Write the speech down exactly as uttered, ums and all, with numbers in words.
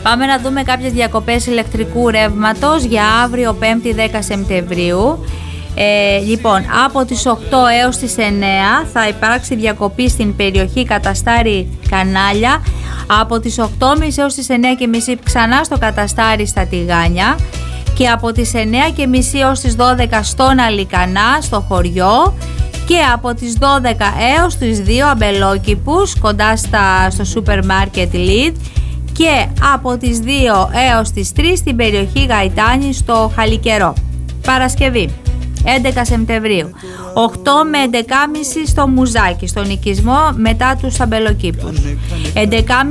Πάμε να δούμε κάποιες διακοπές ηλεκτρικού ρεύματος για αύριο πέμπτη δέκα Σεπτεμβρίου. Ε, λοιπόν, από τις οκτώ έως τις εννέα θα υπάρξει διακοπή στην περιοχή Καταστάρι Κανάλια. Από τις οκτώ και μισή έως τις εννέα και μισή ξανά στο Καταστάρι στα Τηγάνια. Και από τις εννέα και μισή έως τις δώδεκα στον Αλικανά στο χωριό. Και από τις δώδεκα έως τις δύο Αμπελόκηπους κοντά στα, στο σούπερ μάρκετ Lidl. Και από τις δύο έως τις τρεις στην περιοχή Γαϊτάνη στο Χαλικερό. Παρασκευή έντεκα Σεπτεμβρίου, οκτώ με έντεκα και μισή στο Μουζάκι, στον οικισμό μετά τους Αμπελοκήπους. έντεκα και